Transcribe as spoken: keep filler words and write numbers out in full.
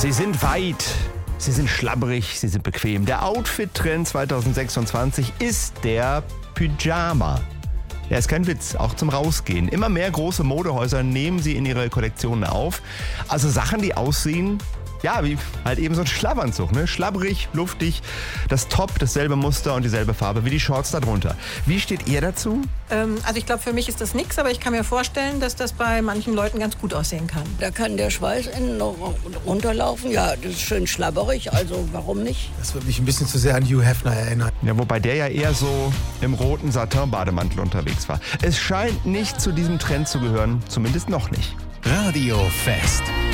Sie sind weit, sie sind schlabberig, sie sind bequem. Der Outfit-Trend zwanzig sechsundzwanzig ist der Pyjama. Ja, ist kein Witz, auch zum Rausgehen. Immer mehr große Modehäuser nehmen sie in ihre Kollektionen auf. Also Sachen, die aussehen, ja, wie halt eben so ein Schlafanzug, ne? Schlabberig, luftig, das Top, dasselbe Muster und dieselbe Farbe wie die Shorts darunter. Wie steht ihr dazu? Ähm, also ich glaube, für mich ist das nichts, aber ich kann mir vorstellen, dass das bei manchen Leuten ganz gut aussehen kann. Da kann der Schweiß innen noch runterlaufen. Ja, das ist schön schlabberig, also warum nicht? Das wird mich ein bisschen zu sehr an Hugh Hefner erinnern. Ja, wobei der ja eher so im roten Satin-Bademantel unterwegs war. Es scheint nicht zu diesem Trend zu gehören, zumindest noch nicht. Radio Fest.